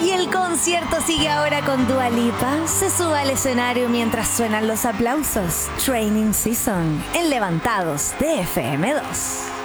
Y el concierto sigue ahora con Dua Lipa. Se sube al escenario mientras suenan los aplausos. Training Season en Levantados de FM2.